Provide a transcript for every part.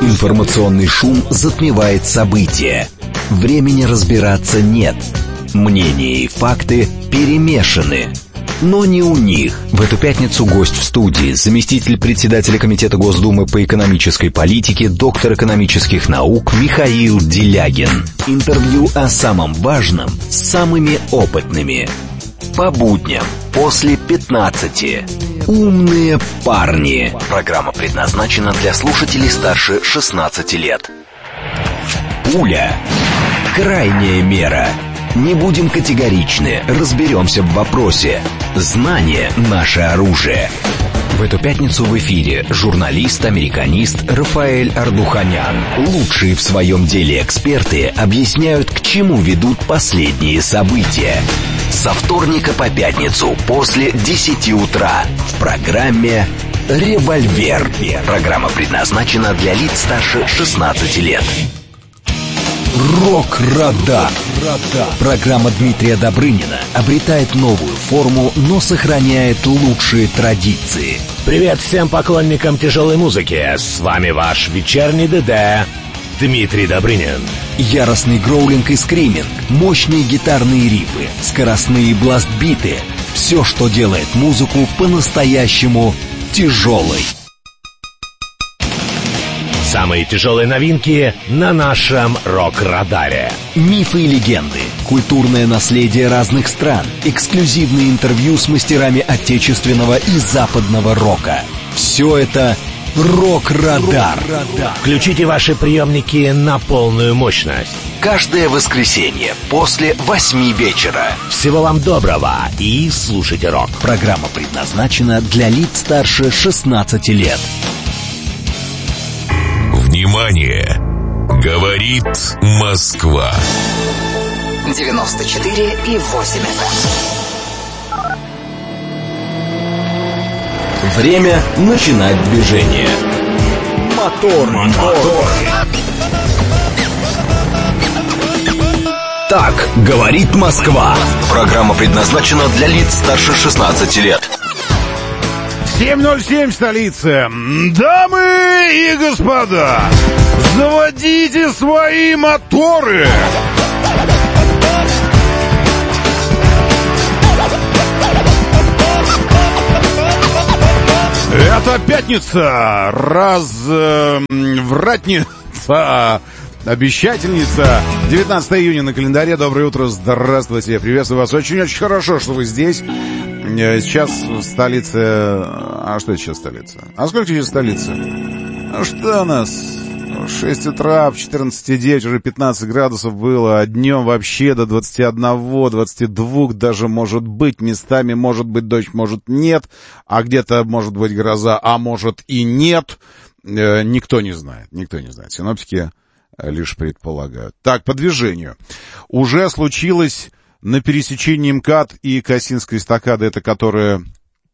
Информационный шум затмевает события. Времени разбираться нет. Мнения и факты перемешаны. Но не у них. В эту пятницу гость в студии, заместитель председателя Комитета Госдумы по экономической политике, доктор экономических наук Михаил Делягин. Интервью о самом важном с самыми опытными. По будням после 15. Умные парни. Программа предназначена для слушателей старше 16 лет. Пуля. Крайняя мера. Не будем категоричны, разберемся в вопросе. Знание – наше оружие. В эту пятницу в эфире журналист-американист Рафаэль Ардуханян. Лучшие в своем деле эксперты объясняют, к чему ведут последние события. Со вторника по пятницу после 10 утра в программе «Револьвер». Программа предназначена для лиц старше 16 лет. Рок-радар. Программа Дмитрия Добрынина обретает новую форму, но сохраняет лучшие традиции. Привет всем поклонникам тяжелой музыки. С вами ваш вечерний ДД Дмитрий Добрынин. Яростный гроулинг и скриминг, мощные гитарные рифы, скоростные бластбиты. Все, что делает музыку по-настоящему тяжелой. Самые тяжелые новинки на нашем рок-радаре. Мифы и легенды, культурное наследие разных стран, эксклюзивные интервью с мастерами отечественного и западного рока. Все это «Рок-радар». Включите ваши приемники на полную мощность. Каждое воскресенье после 8 вечера. Всего вам доброго и слушайте рок. Программа предназначена для лиц старше 16 лет. Внимание! Говорит Москва. 94,8 FM. Время начинать движение. Мотор. Так говорит Москва. Программа предназначена для лиц старше 16 лет. 7:07 столица. Дамы и господа, заводите свои моторы. Это пятница, развратница, обещательница. 19 июня на календаре. Доброе утро, здравствуйте. Приветствую вас. Очень-очень хорошо, что вы здесь. Сейчас столица... А что сейчас столица? А сколько сейчас столица? Ну что у нас? 6 утра, в 14,9 уже 15 градусов было, а днем вообще до 21, 22 даже может быть. Местами может быть дождь, может нет, а где-то может быть гроза, а может и нет. Никто не знает. Синоптики лишь предполагают. Так, по движению. Уже случилось... На пересечении МКАД и Косинской эстакады, это которая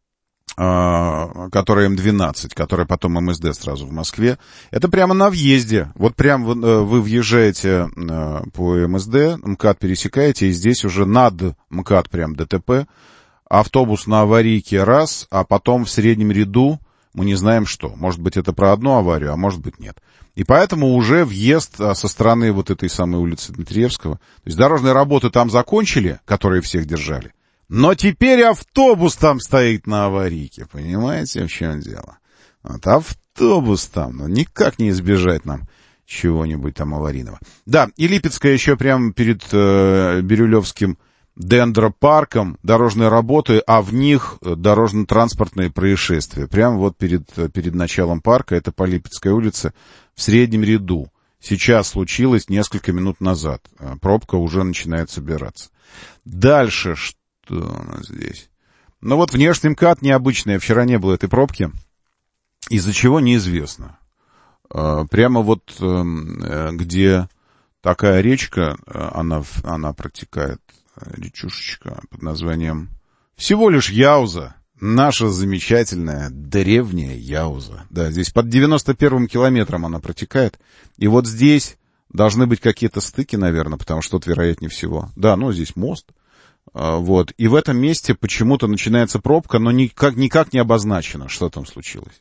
М12, которая потом МСД сразу в Москве, это прямо на въезде. Вот прям вы въезжаете по МСД, МКАД пересекаете, и здесь уже над МКАД прям ДТП. Автобус на аварийке раз, а потом в среднем ряду мы не знаем что. Может быть, это про одну аварию, а может быть, нет. И поэтому уже въезд со стороны вот этой самой улицы Дмитриевского. То есть дорожные работы там закончили, которые всех держали. Но теперь автобус там стоит на аварийке. Понимаете, в чем дело? Вот автобус там. Ну, никак не избежать нам чего-нибудь там аварийного. Да, и Липецкая еще прямо перед Бирюлевским дендропарком дорожные работы, а в них дорожно-транспортные происшествия. Прямо вот перед началом парка, это по Липецкой улице, в среднем ряду. Сейчас случилось несколько минут назад. Пробка уже начинает собираться. Дальше что у нас здесь? Ну вот внешний МКАД необычный. Вчера не было этой пробки. Из-за чего неизвестно. Прямо вот где такая речка, она протекает, речушечка под названием всего лишь Яуза. Наша замечательная древняя Яуза. Да, здесь под 91-м километром она протекает. И вот здесь должны быть какие-то стыки, наверное, потому что тут, вероятнее всего. Да, ну, здесь мост. Вот. И в этом месте почему-то начинается пробка, но никак не обозначено, что там случилось.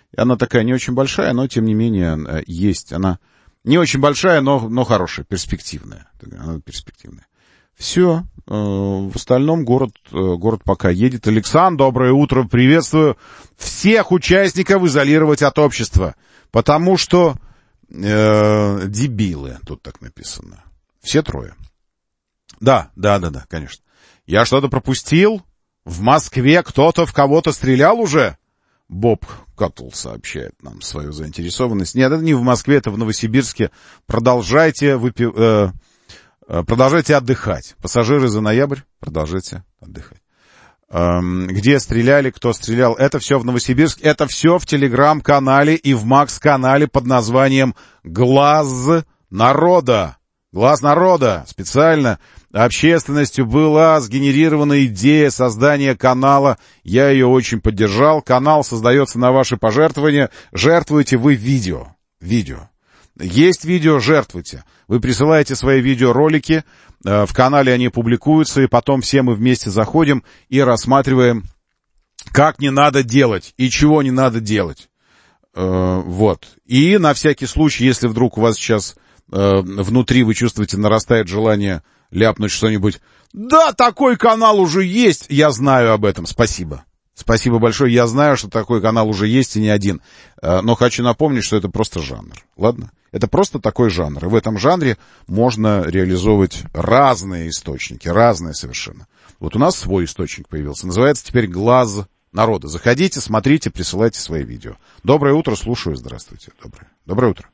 Она такая не очень большая, но, тем не менее, есть. Она не очень большая, но хорошая, перспективная. Она перспективная. Все. В остальном город пока едет. Александр, доброе утро, приветствую. Всех участников изолировать от общества. Потому что дебилы, тут так написано. Все трое. Да, конечно. Я что-то пропустил? В Москве кто-то в кого-то стрелял уже? Боб Каттл сообщает нам свою заинтересованность. Нет, это не в Москве, это в Новосибирске. Продолжайте отдыхать. Пассажиры за ноябрь, продолжайте отдыхать. Где стреляли, кто стрелял, это все в Новосибирске, это все в телеграм-канале и в Макс-канале под названием «Глаз народа». «Глаз народа». Специально общественностью была сгенерирована идея создания канала. Я ее очень поддержал. Канал создается на ваши пожертвования. Жертвуете вы видео. Есть видео, жертвуйте. Вы присылаете свои видеоролики, в канале они публикуются, и потом все мы вместе заходим и рассматриваем, как не надо делать и чего не надо делать. Вот. И на всякий случай, если вдруг у вас сейчас внутри вы чувствуете, нарастает желание ляпнуть что-нибудь, да, такой канал уже есть, я знаю об этом, спасибо. Спасибо большое, я знаю, что такой канал уже есть и не один. Но хочу напомнить, что это просто жанр. Ладно? Это просто такой жанр. И в этом жанре можно реализовывать разные источники, разные совершенно. Вот у нас свой источник появился. Называется теперь «Глаз народа». Заходите, смотрите, присылайте свои видео. Доброе утро, слушаю, здравствуйте. Доброе утро.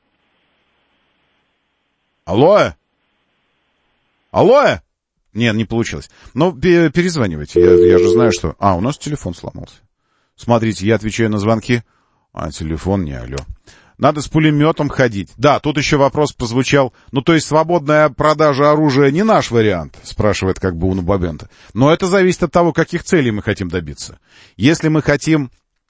Алло? Нет, не получилось. Но перезванивайте. Я же знаю, что... у нас телефон сломался. Смотрите, я отвечаю на звонки, а телефон не алло. Надо с пулеметом ходить. Да, тут еще вопрос прозвучал. Ну, то есть свободная продажа оружия не наш вариант, спрашивает как бы Уна Бабента. Но это зависит от того, каких целей мы хотим добиться. Если мы хотим,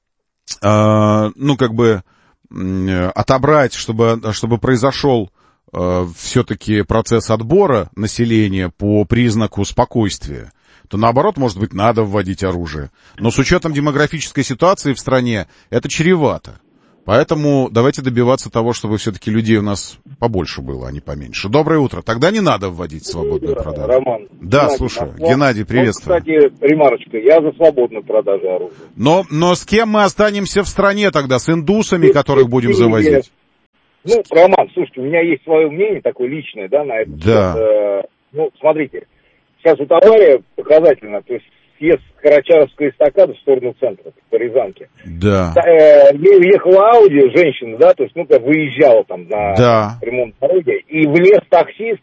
отобрать, чтобы произошел все-таки процесс отбора населения по признаку спокойствия, то, наоборот, может быть, надо вводить оружие. Но с учетом демографической ситуации в стране это чревато. Поэтому давайте добиваться того, чтобы все-таки людей у нас побольше было, а не поменьше. Доброе утро. Тогда не надо вводить свободную продажу. Роман. Да, Геннадий, слушаю. Москва. Геннадий, приветствую. Кстати, ремарочка. Я за свободную продажу оружия. Но с кем мы останемся в стране тогда? С индусами, которых будем завозить? Ну, Роман, слушайте, у меня есть свое мнение такое личное, да, на это. Да. Смотрите, сейчас вот авария показательна, то есть съезд с Карачаровской эстакады в сторону центра, по Рязанке. Да. Ехала Ауди, женщина, да, то есть, выезжала там на ремонт дороги, и влез таксист,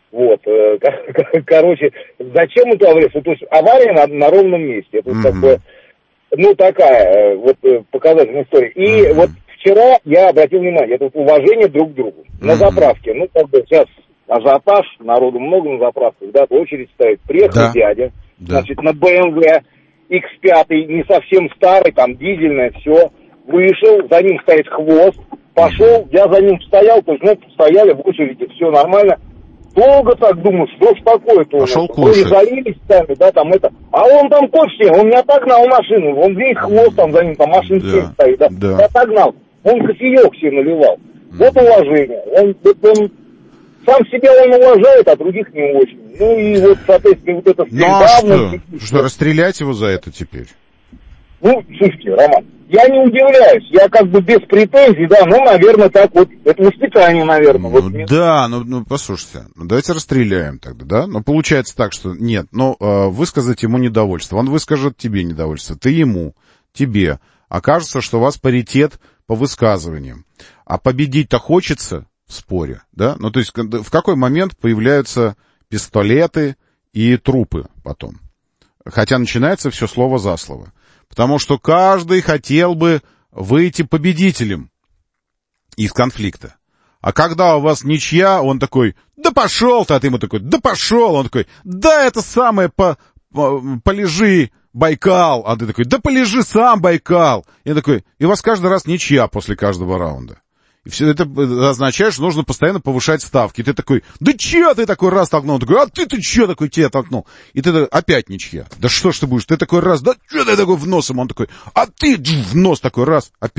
короче, зачем он туда влез? То есть авария на ровном месте, это как бы, такая показательная история. И вот вчера я обратил внимание, это уважение друг к другу. На заправке, сейчас ажиотаж, народу много на заправках, да, очередь стоит. Приехал дядя, значит, на BMW X5, не совсем старый, там, дизельное, все. Вышел, за ним стоит хвост, пошел, я за ним стоял, то есть, стояли в очереди, все нормально. Долго так думаю, что ж такое-то? Пошел кушать. Залились сами, да, там это. А он там кофе, он не отогнал машину, он весь хвост там за ним, там машин 7 стоит, да. Не отогнал. Он кофеек себе наливал. Вот уважение. Он сам себя он уважает, а других не очень. Ну и соответственно, это стрельба... Что, расстрелять его за это теперь? Слушайте, Роман, я не удивляюсь. Я как бы без претензий, да, наверное, так это воспитание, наверное. Послушайте, давайте расстреляем тогда, да? Получается так, что нет, высказать ему недовольство. Он выскажет тебе недовольство, ты ему, тебе. Окажется, что у вас паритет по высказываниям. А победить-то хочется в споре, да? То есть в какой момент появляются пистолеты и трупы потом? Хотя начинается все слово за слово. Потому что каждый хотел бы выйти победителем из конфликта. А когда у вас ничья, он такой, да пошел ты, а ты ему такой, да пошел. Он такой, да это самое, полежи, Байкал. А ты такой, да полежи сам, Байкал. И такой, и у вас каждый раз ничья после каждого раунда. И все это означает, что нужно постоянно повышать ставки. И ты такой, да че ты такой раз толкнул? Он такой, а ты че такой тебя толкнул? И ты опять ничья. Да что ж ты будешь? Ты такой раз, да че ты такой в нос ему? Он такой, а ты в нос такой раз, опять.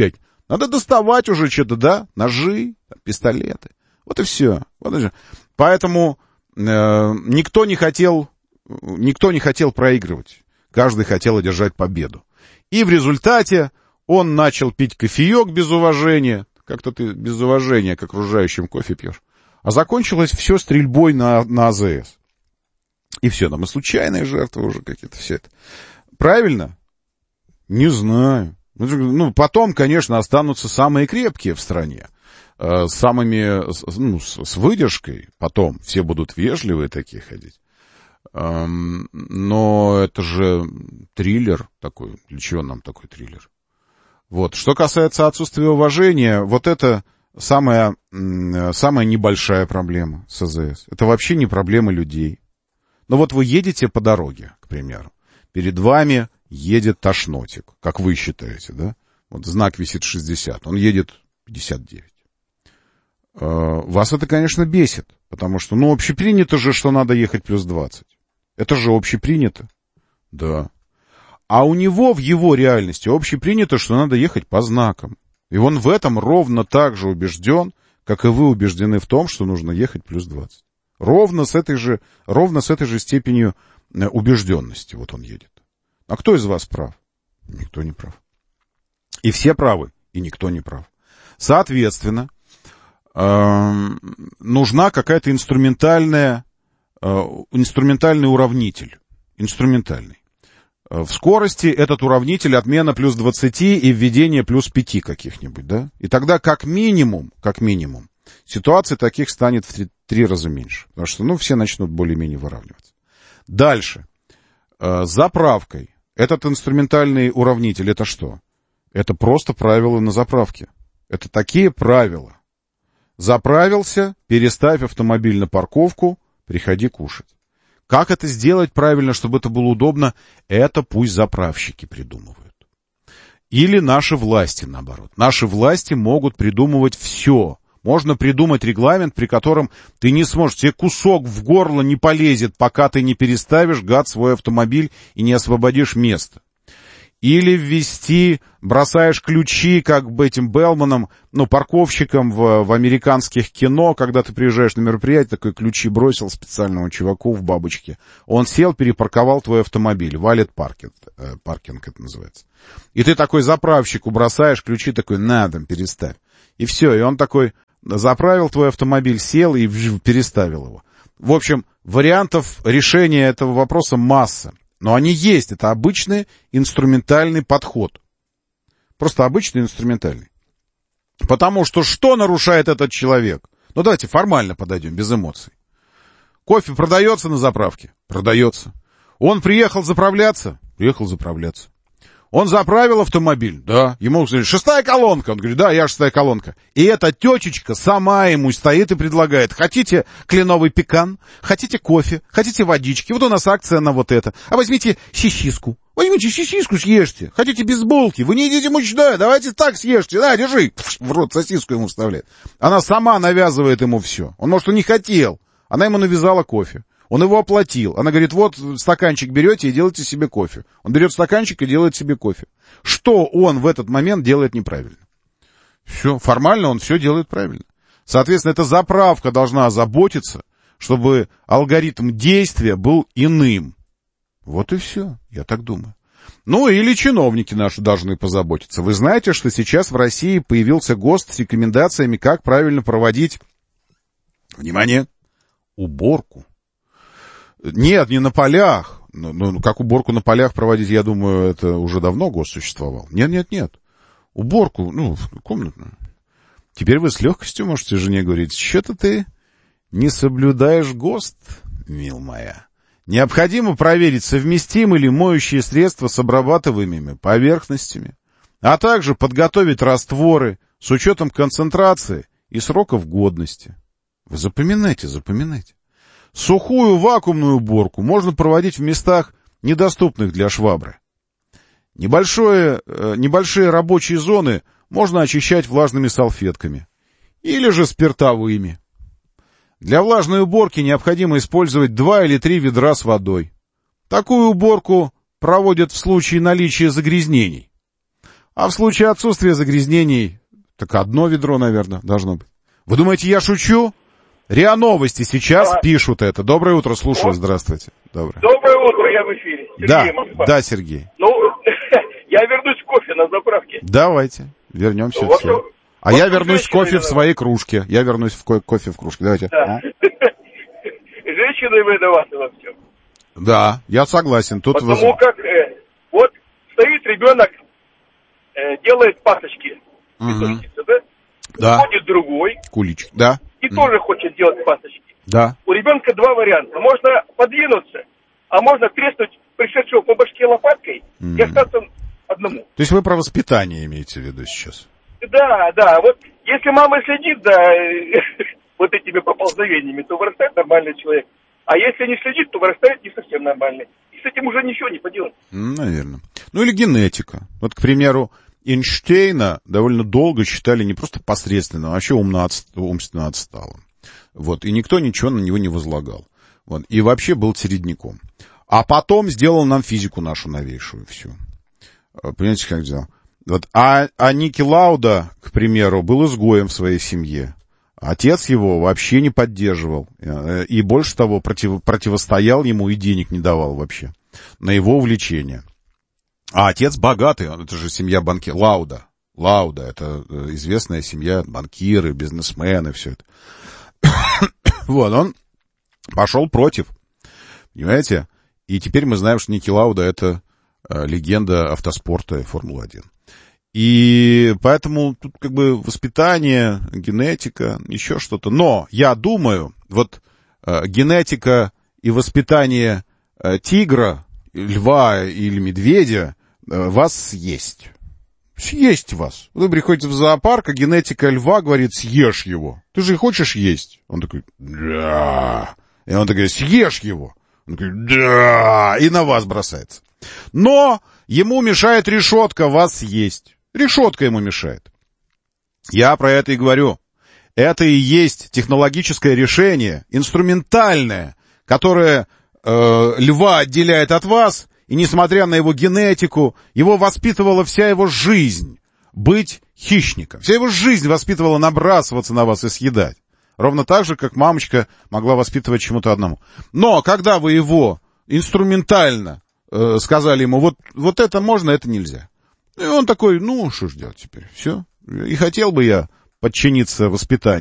Надо доставать уже что-то, да? Ножи, пистолеты. Вот и все. Вот и все. Поэтому никто не хотел проигрывать. Каждый хотел одержать победу. И в результате он начал пить кофеек без уважения. Как-то ты без уважения к окружающим кофе пьешь. А закончилось все стрельбой на АЗС. И все, там и случайные жертвы уже какие-то, все это. Правильно? Не знаю. Ну, потом, конечно, останутся самые крепкие в стране. С выдержкой. Потом все будут вежливые такие ходить. Но это же триллер такой. Для чего нам такой триллер? Вот. Что касается отсутствия уважения, вот это самая небольшая проблема с АЗС. Это вообще не проблема людей. Но вот вы едете по дороге, к примеру. Перед вами едет тошнотик, как вы считаете, да? Вот знак висит 60, он едет 59. Вас это, конечно, бесит, потому что, общепринято же, что надо ехать плюс 20. Это же общепринято. Да. А у него в его реальности общепринято, что надо ехать по знакам. И он в этом ровно так же убежден, как и вы убеждены в том, что нужно ехать плюс 20. Ровно с этой же степенью убежденности вот он едет. А кто из вас прав? Никто не прав. И все правы, и никто не прав. Соответственно, нужна какая-то инструментальный уравнитель. Инструментальный. В скорости этот уравнитель отмена плюс 20 и введение плюс 5 каких-нибудь, да? И тогда как минимум, ситуаций таких станет в 3 раза меньше. Потому что, все начнут более-менее выравниваться. Дальше. Заправкой. Этот инструментальный уравнитель, это что? Это просто правила на заправке. Это такие правила. Заправился, переставь автомобиль на парковку, приходи кушать. Как это сделать правильно, чтобы это было удобно, это пусть заправщики придумывают. Или наши власти, наоборот. Наши власти могут придумывать все. Можно придумать регламент, при котором ты не сможешь, тебе кусок в горло не полезет, пока ты не переставишь, гад, свой автомобиль и не освободишь место. Или бросаешь ключи, как бы этим Белманам, парковщикам в американских кино, когда ты приезжаешь на мероприятие, такой ключи бросил специальному чуваку в бабочке. Он сел, перепарковал твой автомобиль. Валет паркинг это называется. И ты такой заправщику бросаешь ключи, такой, на, там, переставь. И все, и он такой заправил твой автомобиль, сел и переставил его. В общем, вариантов решения этого вопроса масса. Но они есть. Это обычный инструментальный подход. Просто обычный инструментальный. Потому что нарушает этот человек? Давайте формально подойдем, без эмоций. Кофе продается на заправке? Продается. Он приехал заправляться? Приехал заправляться. Он заправил автомобиль? Да. Ему сказали, 6-я колонка. Он говорит, да, я 6-я колонка. И эта тетечка сама ему стоит и предлагает. Хотите кленовый пекан? Хотите кофе? Хотите водички? Вот у нас акция на вот это. А возьмите сосиску. Возьмите сосиску, съешьте. Хотите без булки? Вы не едите мучной. Давайте так съешьте. Да, держи. В рот сосиску ему вставляет. Она сама навязывает ему все. Он, может, и не хотел. Она ему навязала кофе. Он его оплатил. Она говорит, вот стаканчик берете и делаете себе кофе. Он берет стаканчик и делает себе кофе. Что он в этот момент делает неправильно? Все, формально он все делает правильно. Соответственно, эта заправка должна озаботиться, чтобы алгоритм действия был иным. Вот и все, я так думаю. Или чиновники наши должны позаботиться. Вы знаете, что сейчас в России появился ГОСТ с рекомендациями, как правильно проводить, внимание, уборку. Нет, не на полях. Как уборку на полях проводить, я думаю, это уже давно ГОСТ существовал. Нет. Уборку, комнатную. Теперь вы с легкостью можете жене говорить, что-то ты не соблюдаешь ГОСТ, мил моя. Необходимо проверить, совместимы ли моющие средства с обрабатываемыми поверхностями, а также подготовить растворы с учетом концентрации и сроков годности. Вы запоминайте. Сухую вакуумную уборку можно проводить в местах, недоступных для швабры. Небольшие рабочие зоны можно очищать влажными салфетками или же спиртовыми. Для влажной уборки необходимо использовать 2 или 3 ведра с водой. Такую уборку проводят в случае наличия загрязнений. А в случае отсутствия загрязнений, так одно ведро, наверное, должно быть. Вы думаете, я шучу? РИА Новости сейчас пишут это. Доброе утро, слушаю, здравствуйте. Доброе утро, я в эфире. Сергей, Москва. Да, Сергей. Ну, я вернусь к кофе на заправке. Давайте, вернемся. Я вернусь к кофе в своей кружке. Я вернусь в кофе в кружке. Давайте. Да. Женщины виноваты во всем. Да, я согласен. Тут потому как вот стоит ребенок, делает пасочки. Да? Ходит другой. Куличик, да. И тоже хочет делать пасочки. Да. У ребенка два варианта. Можно подвинуться, а можно треснуть пришедшего по башке лопаткой и остаться одному. То есть вы про воспитание имеете в виду сейчас? Да. Вот если мама следит за вот этими поползновениями, то вырастает нормальный человек. А если не следит, то вырастает не совсем нормальный. И с этим уже ничего не поделать. Наверное. Ну или генетика. Вот, к примеру, Эйнштейна довольно долго считали не просто посредственным, а вообще умственно отсталым. Вот. И никто ничего на него не возлагал. Вот. И вообще был середняком. А потом сделал нам физику нашу новейшую всю. Понимаете, как сделал? Вот. А Ники Лауда, к примеру, был изгоем в своей семье. Отец его вообще не поддерживал. И больше того, противостоял ему и денег не давал вообще на его увлечение. А отец богатый, это же семья банкира. Лауда, это известная семья, банкиры, бизнесмены, все это. Вот, он пошел против, понимаете? И теперь мы знаем, что Ники Лауда — это легенда автоспорта и Формулы-1. И поэтому тут как бы воспитание, генетика, еще что-то. Но я думаю, вот генетика и воспитание тигра, льва или медведя вас съесть. Съесть вас. Вы приходите в зоопарк, а генетика льва говорит: съешь его. Ты же хочешь есть? Он такой: да. И он такой: съешь его. Он такой: да. И на вас бросается. Но ему мешает решетка вас съесть. Решетка ему мешает. Я про это и говорю. Это и есть технологическое решение, инструментальное, которое льва отделяет от вас, и несмотря на его генетику, его воспитывала вся его жизнь быть хищником. Вся его жизнь воспитывала набрасываться на вас и съедать. Ровно так же, как мамочка могла воспитывать чему-то одному. Но когда вы его инструментально сказали ему: вот это можно, это нельзя. И он такой: ну, что ж делать теперь, все. И хотел бы я подчиниться воспитанию.